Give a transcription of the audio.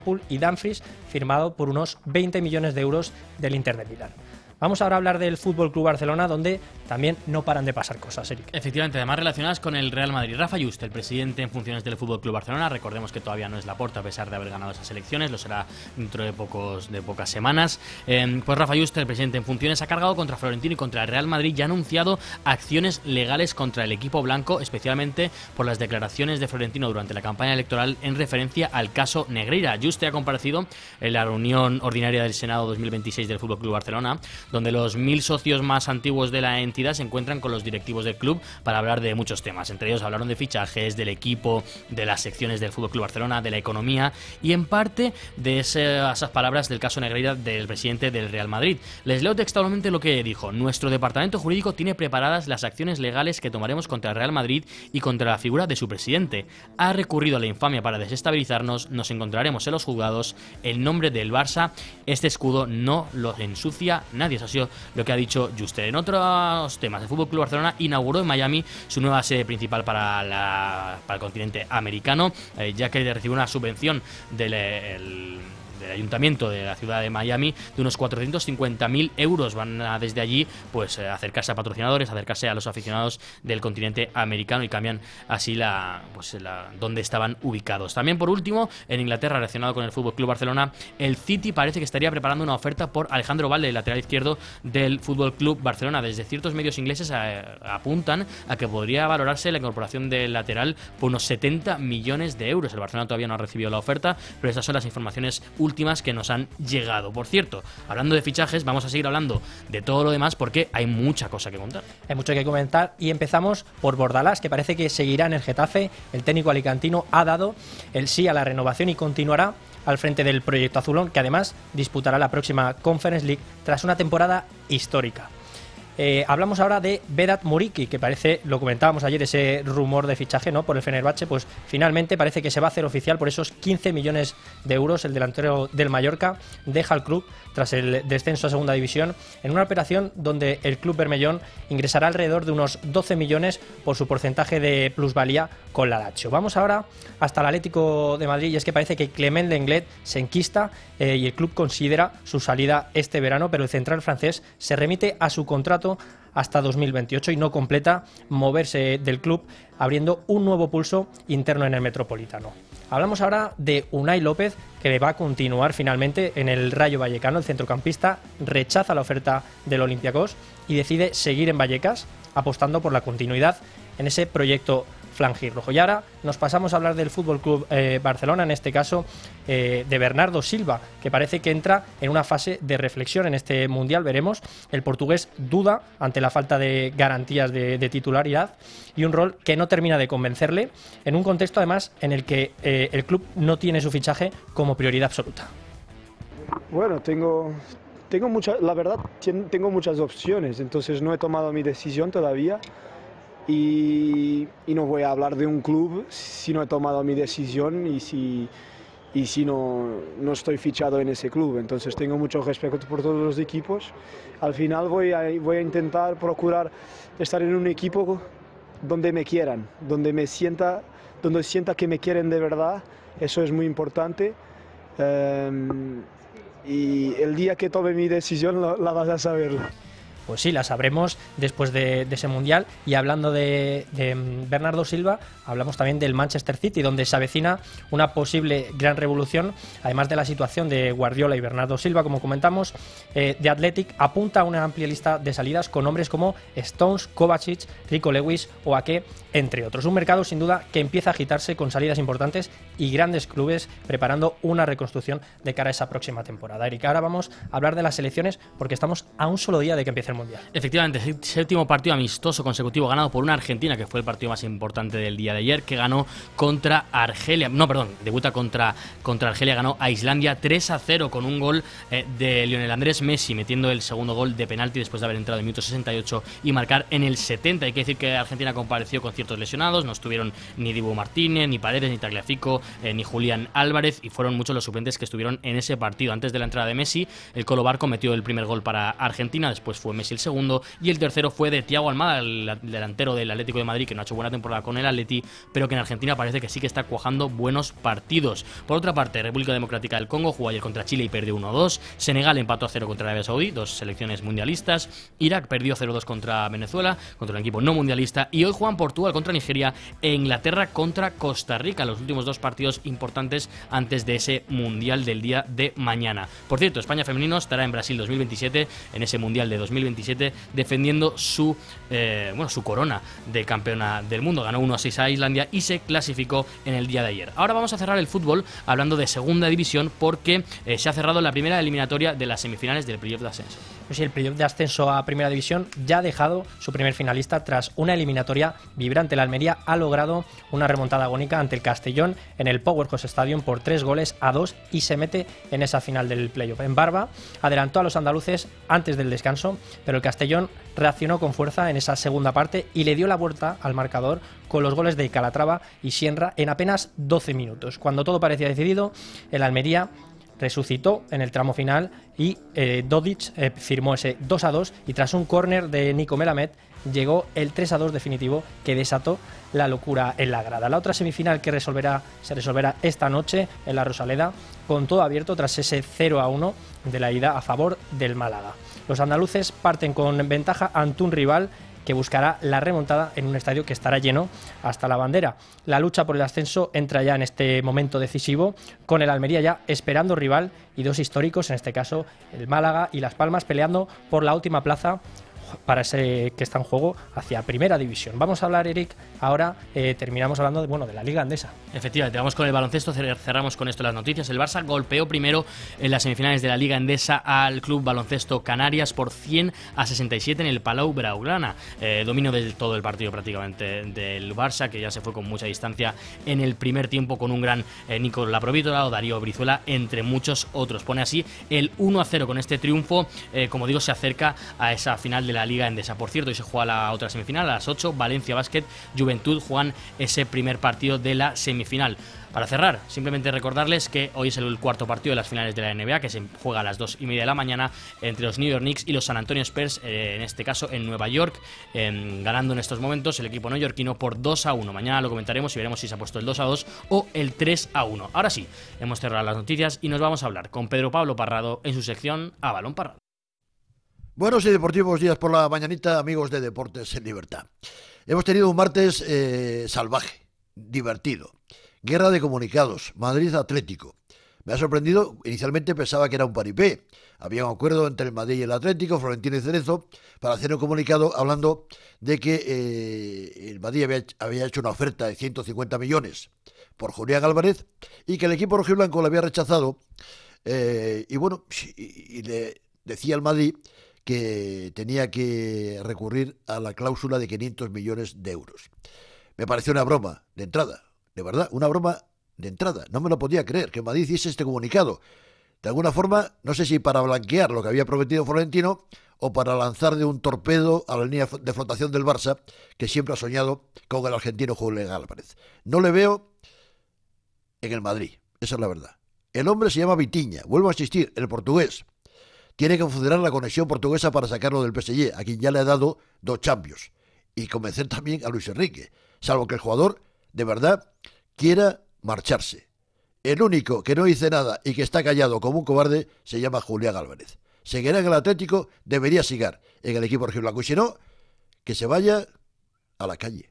y Dumfries, firmado por unos 20 millones de euros del Inter de Milán. Vamos ahora a hablar del FC Barcelona, donde también no paran de pasar cosas, Eric. Efectivamente, además relacionadas con el Real Madrid. Rafa Juste, el presidente en funciones del FC Barcelona, recordemos que todavía no es Laporta a pesar de haber ganado esas elecciones, lo será dentro de pocas semanas. Pues Rafa Juste, el presidente en funciones, ha cargado contra Florentino y contra el Real Madrid y ha anunciado acciones legales contra el equipo blanco, especialmente por las declaraciones de Florentino durante la campaña electoral en referencia al caso Negreira. Juste ha comparecido en la reunión ordinaria del Senado 2026 del FC Barcelona, donde los 1000 socios más antiguos de la entidad se encuentran con los directivos del club para hablar de muchos temas. Entre ellos hablaron de fichajes, del equipo, de las secciones del FC Barcelona, de la economía y en parte de esas palabras del caso Negreira del presidente del Real Madrid. Les leo textualmente lo que dijo: nuestro departamento jurídico tiene preparadas las acciones legales que tomaremos contra el Real Madrid y contra la figura de su presidente. Ha recurrido a la infamia para desestabilizarnos, nos encontraremos en los juzgados, el nombre del Barça, este escudo no lo ensucia nadie. Eso ha sido lo que ha dicho Juste. En otros temas, el FC Barcelona inauguró en Miami su nueva sede principal para el continente americano, ya que recibió una subvención del ayuntamiento de la ciudad de Miami de unos 450.000 euros. Van a desde allí pues acercarse a patrocinadores, acercarse a los aficionados del continente americano y cambian así donde estaban ubicados. También, por último, en Inglaterra, relacionado con el FC Barcelona, el City parece que estaría preparando una oferta por Alejandro Balde, el lateral izquierdo del FC Barcelona. Desde ciertos medios ingleses apuntan a que podría valorarse la incorporación del lateral por unos 70 millones de euros. El Barcelona todavía no ha recibido la oferta, pero esas son las informaciones últimas que nos han llegado. Por cierto, hablando de fichajes, vamos a seguir hablando de todo lo demás porque hay mucha cosa que contar. Hay mucho que comentar y empezamos por Bordalás, que parece que seguirá en el Getafe. El técnico alicantino ha dado el sí a la renovación y continuará al frente del proyecto azulón, que además disputará la próxima Conference League tras una temporada histórica. Hablamos ahora de Vedat Muriqi, que parece, lo comentábamos ayer, ese rumor de fichaje, ¿no?, por el Fenerbahce, pues finalmente parece que se va a hacer oficial por esos 15 millones de euros. El delantero del Mallorca deja el club tras el descenso a segunda división en una operación donde el club bermellón ingresará alrededor de unos 12 millones por su porcentaje de plusvalía con la Lazio. Vamos ahora hasta el Atlético de Madrid, y es que parece que Clement Lenglet se enquista y el club considera su salida este verano, pero el central francés se remite a su contrato hasta 2028 y no completa moverse del club, abriendo un nuevo pulso interno en el Metropolitano. Hablamos ahora de Unai López, que va a continuar finalmente en el Rayo Vallecano. El centrocampista rechaza la oferta del Olympiacos y decide seguir en Vallecas, apostando por la continuidad en ese proyecto flanquirrojo. Y ahora nos pasamos a hablar del FC Barcelona, en este caso de Bernardo Silva, que parece que entra en una fase de reflexión en este Mundial. Veremos. El portugués duda ante la falta de garantías de titularidad y un rol que no termina de convencerle, en un contexto además en el que el club no tiene su fichaje como prioridad absoluta. Bueno, tengo muchas opciones, entonces no he tomado mi decisión todavía. Y no voy a hablar de un club si no he tomado mi decisión y si no estoy fichado en ese club. Entonces tengo mucho respeto por todos los equipos. Al final voy a intentar procurar estar en un equipo donde me quieran, donde sienta que me quieren de verdad. Eso es muy importante. Y el día que tome mi decisión la vas a saber. Pues sí, la sabremos después de ese Mundial. Y hablando de Bernardo Silva, hablamos también del Manchester City, donde se avecina una posible gran revolución. Además de la situación de Guardiola y Bernardo Silva, como comentamos, The Athletic apunta a una amplia lista de salidas con nombres como Stones, Kovacic, Rico Lewis o Ake, entre otros. Un mercado sin duda que empieza a agitarse con salidas importantes y grandes clubes preparando una reconstrucción de cara a esa próxima temporada. Eric, ahora vamos a hablar de las selecciones porque estamos a un solo día de que empiece el Mundial. Efectivamente, séptimo partido amistoso consecutivo ganado por una Argentina, que fue el partido más importante del día de ayer, que ganó contra Argelia. Debuta contra Argelia, ganó a Islandia 3-0 con un gol de Lionel Andrés Messi, metiendo el segundo gol de penalti después de haber entrado en el minuto 68 y marcar en el 70. Hay que decir que Argentina compareció con ciertos lesionados, no estuvieron ni Dibu Martínez, ni Paredes, ni Tagliafico, ni Julián Álvarez, y fueron muchos los suplentes que estuvieron en ese partido. Antes de la entrada de Messi, el Colo Barco metió el primer gol para Argentina, después fue Messi el segundo, y el tercero fue de Thiago Almada, el delantero del Atlético de Madrid, que no ha hecho buena temporada con el Atleti, pero que en Argentina parece que sí que está cuajando buenos partidos. Por otra parte, República Democrática del Congo jugó ayer contra Chile y perdió 1-2, Senegal empató a 0 contra Arabia Saudí, dos selecciones mundialistas, Irak perdió 0-2 contra Venezuela, contra un equipo no mundialista, y hoy juegan Portugal contra Nigeria e Inglaterra contra Costa Rica, los últimos dos partidos importantes antes de ese Mundial del día de mañana. Por cierto, España femenino estará en Brasil 2027, en ese Mundial de 2027, defendiendo su corona de campeona del mundo. Ganó 1-6 a Islandia y se clasificó en el día de ayer. Ahora vamos a cerrar el fútbol hablando de segunda división, porque se ha cerrado la primera eliminatoria de las semifinales del playoff de ascenso. Pues sí, el playoff de ascenso a primera división ya ha dejado su primer finalista tras una eliminatoria vibrante. La Almería ha logrado una remontada agónica ante el Castellón en el Powerhouse Stadium por 3-2 y se mete en esa final del playoff. En Barba adelantó a los andaluces antes del descanso, pero el Castellón reaccionó con fuerza en esa segunda parte y le dio la vuelta al marcador con los goles de Calatrava y Sienra en apenas 12 minutos. Cuando todo parecía decidido, el Almería resucitó en el tramo final y Dodic firmó ese 2-2 y tras un córner de Nico Melamed llegó el 3-2 definitivo que desató la locura en la grada. La otra semifinal que se resolverá esta noche en la Rosaleda con todo abierto tras ese 0-1 de la ida a favor del Málaga. Los andaluces parten con ventaja ante un rival que buscará la remontada en un estadio que estará lleno hasta la bandera. La lucha por el ascenso entra ya en este momento decisivo, con el Almería ya esperando rival y dos históricos, en este caso el Málaga y Las Palmas, peleando por la última plaza para ese que está en juego hacia Primera División. Vamos a hablar, Eric, ahora terminamos hablando de la Liga Endesa. Efectivamente, vamos con el baloncesto, cerramos con esto las noticias. El Barça golpeó primero en las semifinales de la Liga Endesa al Club Baloncesto Canarias por 100-67 en el Palau Blaugrana. Dominio de todo el partido prácticamente del Barça, que ya se fue con mucha distancia en el primer tiempo con un gran Nico Laprovítola o Darío Brizuela, entre muchos otros. Pone así el 1-0 con este triunfo, como digo, se acerca a esa final de la Liga Endesa. Por cierto, hoy se juega la otra semifinal a las 8, Valencia Basket, Juventud juegan ese primer partido de la semifinal. Para cerrar, simplemente recordarles que hoy es el cuarto partido de las finales de la NBA, que se juega a las 2:30 de la mañana entre los New York Knicks y los San Antonio Spurs, en este caso en Nueva York, ganando en estos momentos el equipo neoyorquino por 2-1. Mañana lo comentaremos y veremos si se ha puesto el 2-2 o el 3-1. Ahora sí, hemos cerrado las noticias y nos vamos a hablar con Pedro Pablo Parrado en su sección A Balón Parrado. Buenos y deportivos días por la mañanita, amigos de Deportes en Libertad. Hemos tenido un martes salvaje, divertido. Guerra de comunicados, Madrid Atlético. Me ha sorprendido, inicialmente pensaba que era un paripé. Había un acuerdo entre el Madrid y el Atlético, Florentino y Cerezo, para hacer un comunicado hablando de que el Madrid había hecho una oferta de 150 millones por Julián Álvarez y que el equipo rojiblanco lo había rechazado. Y le decía al Madrid que tenía que recurrir a la cláusula de 500 millones de euros. Me pareció una broma de entrada, de verdad, una broma de entrada. No me lo podía creer que Madrid hiciese este comunicado. De alguna forma, no sé si para blanquear lo que había prometido Florentino o para lanzar de un torpedo a la línea de flotación del Barça, que siempre ha soñado con el argentino Julián Álvarez. No le veo en el Madrid, esa es la verdad. El hombre se llama Vitinha, vuelvo a insistir, el portugués. Tiene que funcionar la conexión portuguesa para sacarlo del PSG, a quien ya le ha dado 2 Champions. Y convencer también a Luis Enrique, salvo que el jugador, de verdad, quiera marcharse. El único que no dice nada y que está callado como un cobarde se llama Julián Álvarez. Seguirá en el Atlético, debería seguir en el equipo rojiblanco. Y si no, que se vaya a la calle.